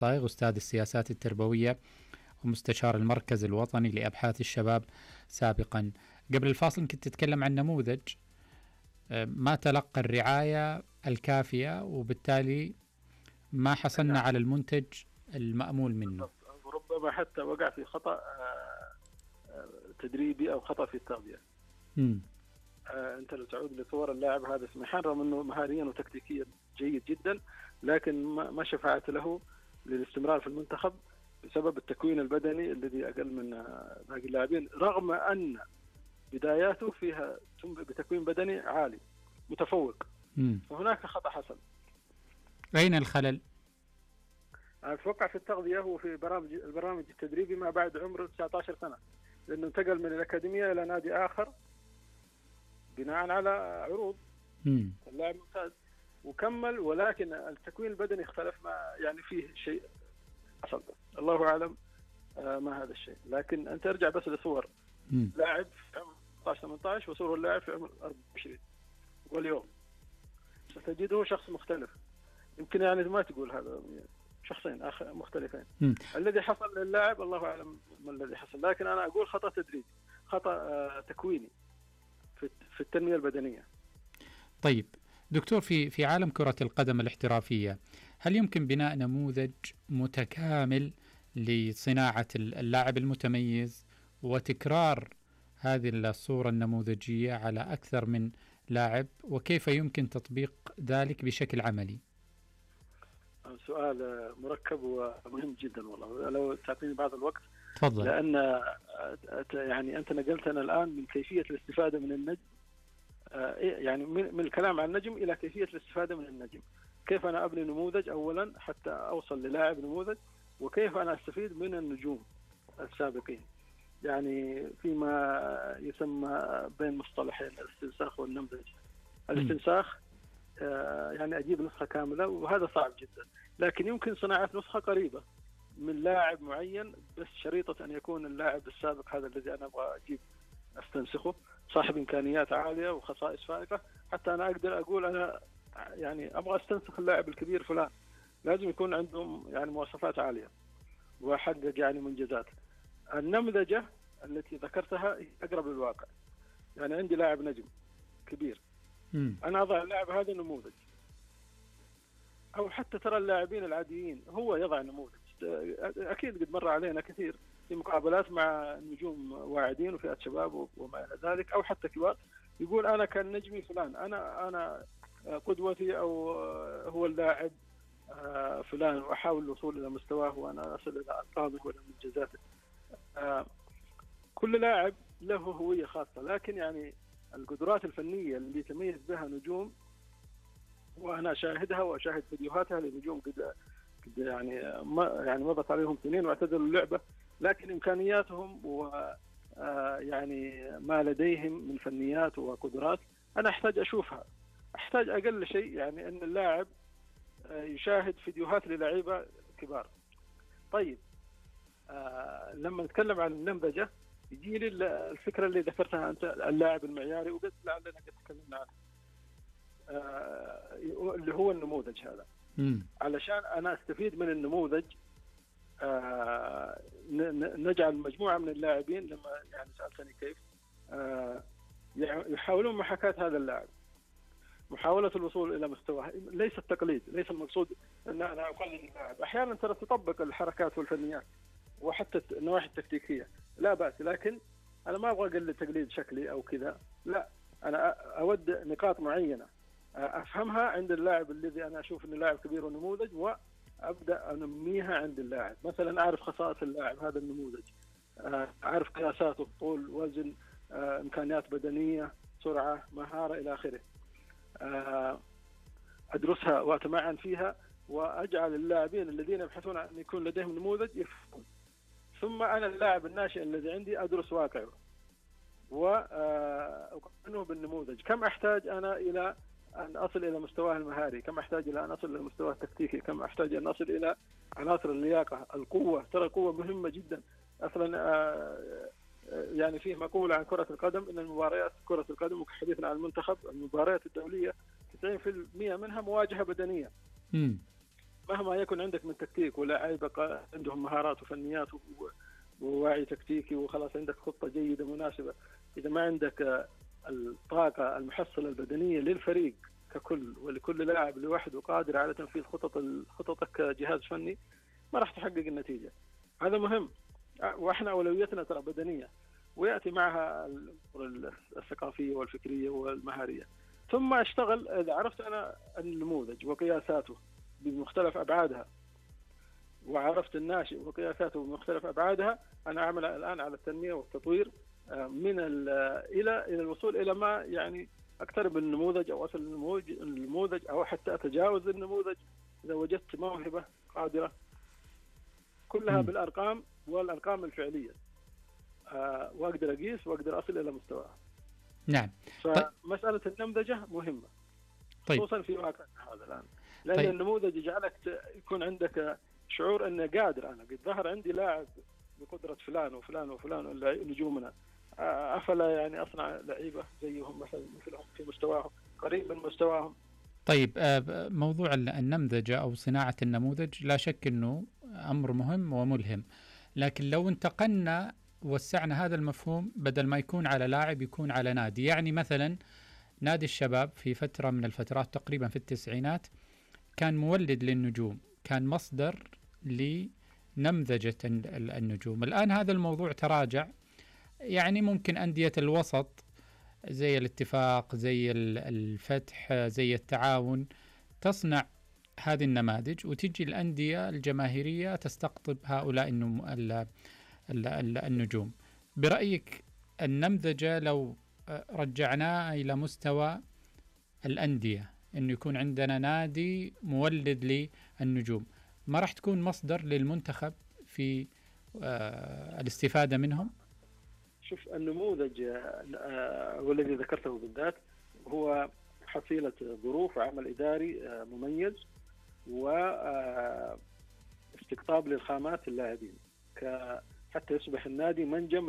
صايغ أستاذ السياسات التربوية ومستشار المركز الوطني لأبحاث الشباب سابقا. قبل الفاصل كنت تتكلم عن نموذج ما تلقى الرعاية الكافية وبالتالي ما حصلنا على المنتج المأمول منه. وربما حتى وقع في خطأ تدريبي أو خطأ في التغذية. أنت لو تعود لصور اللاعب هذا سميحان، رغم أنه مهاريا وتكتيكيا جيد جدا، لكن ما شفعت له للاستمرار في المنتخب بسبب التكوين البدني الذي أقل من باقي اللاعبين، رغم أن بداياته فيها بتكوين بدني عالي متفوق. فهناك خطأ حصل. أين الخلل؟ أتوقع في التغذية وفي البرامج التدريبي ما بعد عمر 19 سنة، لأنه انتقل من الأكاديمية إلى نادي آخر بناء على عروض اللاعب ممتاز وكمل، ولكن التكوين البدني اختلف، ما يعني فيه شيء حصل الله أعلم ما هذا الشيء. لكن أنت ارجع بس لصور لاعب في عمر 18 وصور اللاعب في عمر 24 واليوم ستجده شخص مختلف. يمكن يعني ما تقول هذا شخصين مختلفين. الذي حصل للاعب الله أعلم ما الذي حصل، لكن أنا أقول خطأ تدريبي، خطأ تكويني في التنمية البدنية. طيب دكتور، في عالم كرة القدم الاحترافية هل يمكن بناء نموذج متكامل لصناعة اللاعب المتميز وتكرار هذه الصورة النموذجية على أكثر من لاعب، وكيف يمكن تطبيق ذلك بشكل عملي؟ سؤال مركب ومهم جدا والله، لو تعطيني بعض الوقت. تفضل. لأن يعني أنت نقلتنا الآن من كيفية الاستفادة من النجم، يعني من الكلام عن النجم إلى كيفية الاستفادة من النجم. كيف أنا أبني نموذج أولا حتى أوصل للاعب نموذج، وكيف أنا أستفيد من النجوم السابقين. يعني فيما يسمى بين مصطلحين الاستنساخ والنمذج. الاستنساخ يعني أجيب نسخة كاملة وهذا صعب جدا، لكن يمكن صناعة نسخة قريبة من لاعب معين، بس شريطة أن يكون اللاعب السابق هذا الذي أنا أبغى أجيب أستنسخه صاحب إمكانيات عالية وخصائص فائقة، حتى أنا أقدر أقول أنا يعني أبغى أستنسخ اللاعب الكبير فلان، لازم يكون عندهم يعني مواصفات عالية وحقق يعني منجزات. النمذجة التي ذكرتها أقرب للواقع. يعني عندي لاعب نجم كبير، أنا أضع اللاعب هذا نموذج، أو حتى ترى اللاعبين العاديين هو يضع نموذج. أكيد قد مر علينا كثير في مقابلات مع نجوم واعدين وفئات شباب وما إلى ذلك، أو حتى كبار، يقول أنا كان نجمي فلان، أنا قدوتي أو هو اللاعب فلان، وأحاول الوصول إلى مستواه وأنا أصل إلى أرقامه وإلى منجزاته. كل لاعب له هوية خاصة، لكن يعني القدرات الفنية اللي يتميز بها نجوم، وأنا أشاهدها وأشاهد فيديوهاتها لنجوم قد يعني مضت عليهم سنين واعتزلوا اللعبة، لكن إمكانياتهم يعني ما لديهم من فنيات وقدرات أنا أحتاج أشوفها. أحتاج أقل شيء يعني أن اللاعب يشاهد فيديوهات للاعيبة كبار. طيب لما نتكلم عن النمذجة يجي لي الفكرة اللي ذكرتها أنت، اللاعب المعياري، وقد لعلنا قد تكلمنا عنه، اللي هو النموذج هذا. علشان أنا أستفيد من النموذج نجعل مجموعة من اللاعبين، لما يعني سألتني كيف يحاولون محاكاة هذا اللاعب، محاولة الوصول إلى مستواه، ليس التقليد، ليس المقصود أن أنا أقلد اللاعب. أحيانا ترى تطبق الحركات والفنيات وحتى النواحي التكتيكية لا بأس، لكن أنا ما أبغى أقلد تقليد شكلي أو كذا، لا، أنا أود نقاط معينة أفهمها عند اللاعب الذي أنا أشوف أنه لاعب كبير ونموذج، وأبدأ أنميها عند اللاعب. مثلا أعرف خصائص اللاعب هذا النموذج، أعرف قياساته، طول، وزن، إمكانيات بدنية، سرعة، مهارة إلى آخره، أدرسها وأتمعن فيها، وأجعل اللاعبين الذين يبحثون عن يكون لديهم نموذج يفهمون. ثم أنا اللاعب الناشئ الذي عندي أدرس واقعه وأقارنه بالنموذج. كم أحتاج أنا إلى أن أصل إلى مستواه المهاري، كم أحتاج إلى أن أصل إلى مستواه التكتيكي، كم أحتاج أن أصل إلى عناصر اللياقة، القوة. ترى القوة مهمة جدا. أصلا يعني فيه مقولة عن كرة القدم أن المباريات كرة القدم، وحديثنا عن المنتخب، المباريات الدولية 90% منها مواجهة بدنية. مهما يكن عندك من تكتيك ولاعيبه عندهم مهارات وفنيات ووعي تكتيكي وخلاص عندك خطه جيده مناسبه، اذا ما عندك الطاقه المحصله البدنيه للفريق ككل ولكل لاعب لوحده قادر على تنفيذ خططك كجهاز فني، ما راح تحقق النتيجه. هذا مهم. واحنا اولويتنا ترى بدنيه، وياتي معها الامور الثقافيه والفكريه والمهاريه. ثم اشتغل اذا عرفت انا النموذج وقياساته بمختلف ابعادها، وعرفت الناشئ وقياساته بمختلف ابعادها، انا اعمل الان على التنميه والتطوير من الى الوصول الى ما يعني اقترب من النموذج او اصل النموذج او حتى اتجاوز النموذج اذا وجدت موهبه قادره، كلها بالارقام والارقام الفعليه، واقدر اقيس واقدر اصل الى مستواها. نعم. فمساله النمذجه مهمه، خصوصا في واقعنا هذا الان، لان النموذج يجعلك يكون عندك شعور انه قادر، انا قد ظهر عندي لاعب بقدره فلان وفلان وفلان نجومنا، افلا يعني اصنع لعيبه زيهم مثلهم في مستواهم قريب من مستواهم. طيب، موضوع النمذجه او صناعه النموذج لا شك انه امر مهم وملهم، لكن لو انتقلنا وسعنا هذا المفهوم، بدل ما يكون على لاعب يكون على نادي. يعني مثلا نادي الشباب في فترة من الفترات تقريبا في التسعينات كان مولد للنجوم، كان مصدر لنمذجة النجوم. الآن هذا الموضوع تراجع، يعني ممكن أندية الوسط زي الاتفاق، زي الفتح، زي التعاون تصنع هذه النماذج، وتجي الأندية الجماهيرية تستقطب هؤلاء النجوم. برأيك النمذجة لو رجعناه إلى مستوى الأندية، إنه يكون عندنا نادي مولد للنجوم، ما راح تكون مصدر للمنتخب في الاستفادة منهم؟ شوف، النموذج والذي ذكرته بالذات هو حصيلة ظروف وعمل إداري مميز واستقطاب للخامات اللاعبين حتى يصبح النادي منجم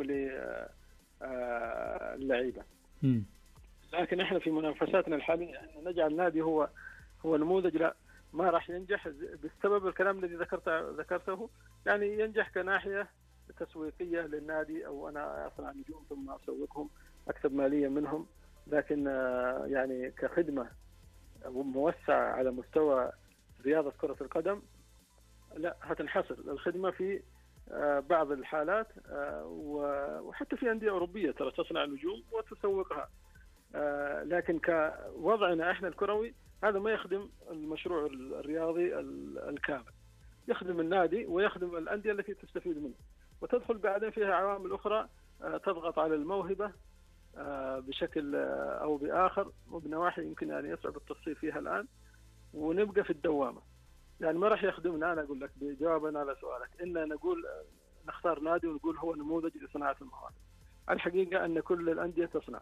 للعيبة. لكن احنا في منافساتنا الحالية ان نجعل النادي هو نموذج، لا، ما راح ينجح بسبب الكلام الذي ذكرته. يعني ينجح كناحية تسويقية للنادي، او انا اصنع نجوم ثم اسوقهم اكسب ماليا منهم، لكن يعني كخدمة موسعة على مستوى رياضة كرة القدم لا، هتنحصر الخدمة في بعض الحالات، وحتى في أندية أوروبية ترى تصنع نجوم وتسوقها، لكن كوضعنا احنا الكروي هذا ما يخدم المشروع الرياضي الكامل، يخدم النادي ويخدم الأندية التي تستفيد منه، وتدخل بعدين فيها عوامل أخرى تضغط على الموهبة بشكل أو بآخر وبنواحي يمكن يعني يصعب التفصيل فيها الآن، ونبقى في الدوامة. يعني ما راح يخدمنا، أنا أقول لك بجوابا على سؤالك، إن نقول نختار نادي ونقول هو نموذج لصناعة المواهب. الحقيقة أن كل الأندية تصنع،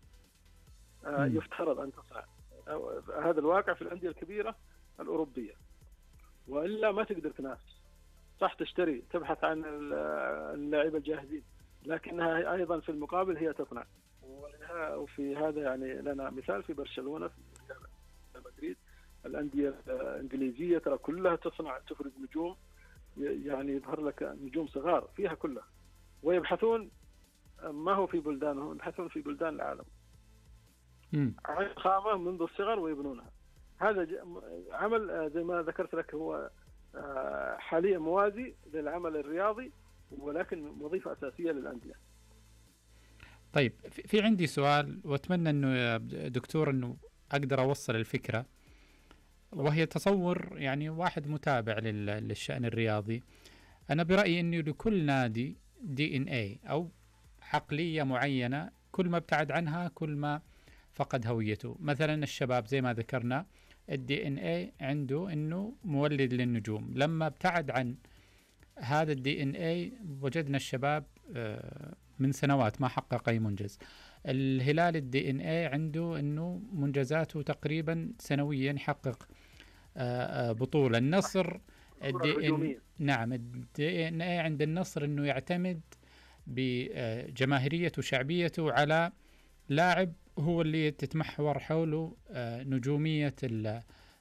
يفترض أن تصنع، هذا الواقع في الأندية الكبيرة الأوروبية، وإلا ما تقدر تنافس. صح، تشتري، تبحث عن اللاعبين الجاهزين، لكنها أيضا في المقابل هي تصنع. وفي هذا يعني لنا مثال في برشلونة، في مدريد، الأندية الإنجليزية ترى كلها تصنع، تفرز نجوم، يعني يظهر لك نجوم صغار فيها كلها، ويبحثون ما هو في بلدانهم، يبحثون في بلدان العالم عن خامة منذ الصغر ويبنونها. هذا عمل زي ما ذكرت لك هو حاليا موازي للعمل الرياضي، ولكن وظيفة أساسية للأندية. طيب، في عندي سؤال، وأتمنى أنه يا دكتور أنه أقدر أوصل الفكرة، وهي تصور يعني واحد متابع للشأن الرياضي. أنا برأيي أنه لكل نادي DNA أو عقلية معينة، كل ما ابتعد عنها كل ما فقد هويته. مثلا الشباب زي ما ذكرنا، DNA عنده أنه مولد للنجوم، لما ابتعد عن هذا DNA وجدنا الشباب من سنوات ما حقق أي منجز. الهلال DNA عنده أنه منجزاته تقريبا سنويا يحقق بطولة. النصر نعم، DNA عند النصر أنه يعتمد بجماهيريته وشعبيته على لاعب هو اللي تتمحور حوله نجومية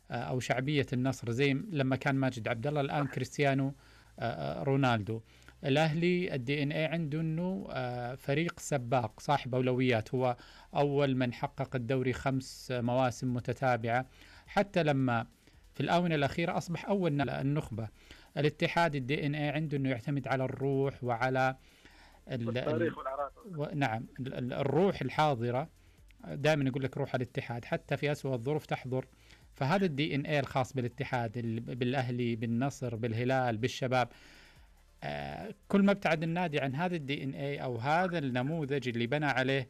أو شعبية النصر، زي لما كان ماجد عبد الله الآن كريستيانو رونالدو. الأهلي الدي ان اي عنده أنه فريق سباق صاحب أولويات، هو أول من حقق الدوري 5 مواسم متتابعة، حتى لما في الآونة الأخيرة أصبح أول النخبة. الاتحاد الدي ان اي عنده أنه يعتمد على الروح وعلى التاريخ والعراقة. نعم، الروح الحاضرة. دائما يقول لك روح الاتحاد حتى في أسوأ الظروف تحضر. فهذا الدي ان اي الخاص بالاتحاد، بالاهلي، بالنصر، بالهلال، بالشباب. كل ما ابتعد النادي عن هذا الدي ان اي او هذا النموذج اللي بنى عليه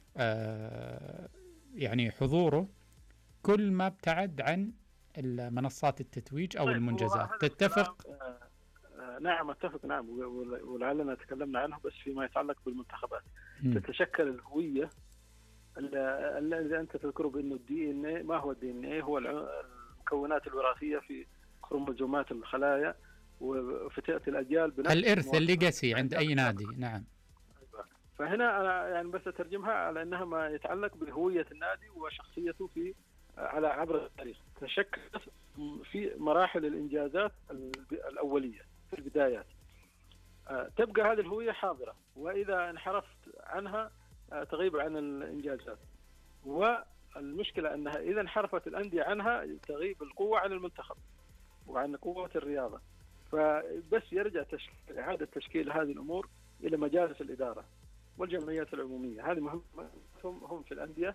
يعني حضوره، كل ما ابتعد عن منصات التتويج او المنجزات. تتفق؟ نعم اتفق، نعم، ولعلنا تكلمنا عنه. بس فيما يتعلق بالمنتخبات تتشكل الهوية الذي انت تذكره بانه الدي ان اي. ما هو الدي ان اي؟ هو المكونات الوراثيه في كروموزومات الخلايا، وفتأتي الاجيال بنفس الارث الليجاسي عند اي نادي. نعم. فهنا انا يعني بس اترجمها على انها ما يتعلق بهويه النادي وشخصيته في على عبر التاريخ. تشكل في مراحل الانجازات الاوليه في البدايات. تبقى هذه الهويه حاضره، واذا انحرفت عنها تغيب عن الإنجازات. والمشكلة أنها إذا انحرفت الأندية عنها تغيب القوة عن المنتخب وعن قوة الرياضة. فبس يرجع إعادة تشكيل هذه الأمور إلى مجالس الإدارة والجمعيات العمومية. هذه مهمتهم هم في الأندية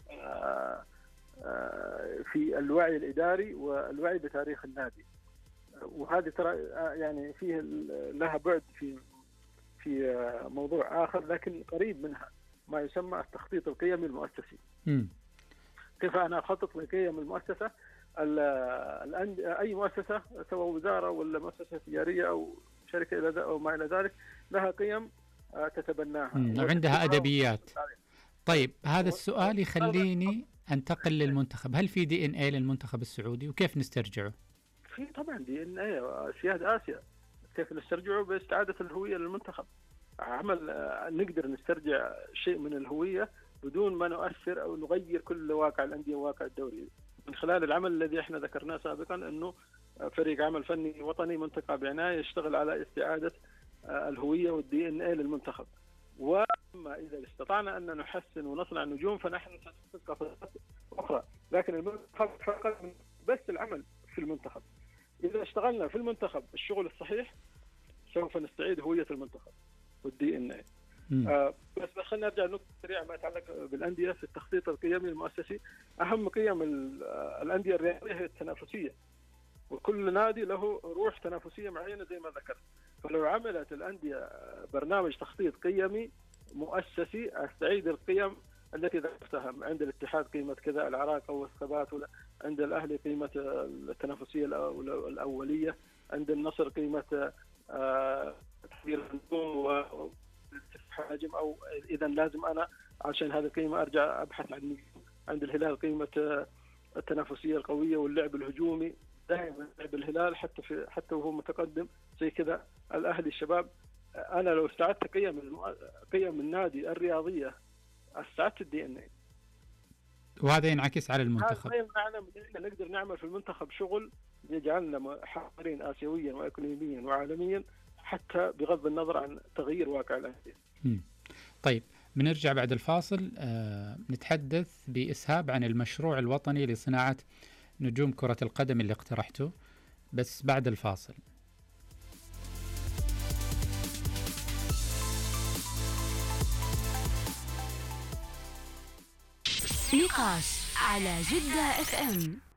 في الوعي الإداري والوعي بتاريخ النادي. وهذه ترى يعني فيه لها بعد في موضوع آخر لكن قريب منها، ما يسمى التخطيط القيمي المؤسسي. كيف أنا أخطط لقيم المؤسسة؟ أي مؤسسة سواء وزارة ولا مؤسسة تجارية أو شركة إلى أو ما إلى ذلك لها قيم تتبناها وعندها أدبيات. طيب هذا السؤال يخليني أنتقل للمنتخب. هل في دي ان اي للمنتخب السعودي وكيف نسترجعه؟ في طبعا دي ان اي سياد آسيا. كيف نسترجعه؟ باستعادة الهوية للمنتخب. نقدر نسترجع شيء من الهوية بدون ما نؤثر أو نغير كل واقع الأندية وواقع الدوري، من خلال العمل الذي احنا ذكرناه سابقا، أنه فريق عمل فني وطني منتقى بعناية يشتغل على استعادة الهوية والدي ان اي للمنتخب. وما إذا استطعنا أن نحسن ونصنع نجوم فنحن سنحقق خطوات أخرى، لكن المنتخب فقط بس العمل في المنتخب. إذا اشتغلنا في المنتخب الشغل الصحيح سوف نستعيد هوية المنتخب والدي ان اي. بس خلينا نرجع لنقطة سريعة ما يتعلق بالأندية في التخطيط القيمي المؤسسي. أهم قيم الأندية الرياضية هي التنافسية، وكل نادي له روح تنافسية معينة زي ما ذكرت. فلو عملت الأندية برنامج تخطيط قيمي مؤسسي استعيد القيم التي ذكرتها. عند الاتحاد قيمة كذا العراقة والثبات، عند الأهلي قيمة التنافسية الأولية، عند النصر قيمة تحضير النجوم وحجم، أو إذا لازم أنا عشان هذه القيمة أرجع أبحث عن نجوم. عند الهلال قيمة التنافسية القوية واللعب الهجومي. دائما لعب الهلال حتى وهو متقدم زي كذا. الأهلي الشباب. أنا لو استعدت قيم النادي الرياضية استعدت الدي ان اي، وهذا ينعكس على المنتخب. هذا نعلم ان نقدر نعمل في المنتخب شغل يجعلنا حاضرين آسيويا وإقليميا وعالميا، حتى بغض النظر عن تغيير واقع الأندية. طيب بنرجع بعد الفاصل نتحدث بإسهاب عن المشروع الوطني لصناعة نجوم كرة القدم اللي اقترحته، بس بعد الفاصل. نقاش على جدة FM.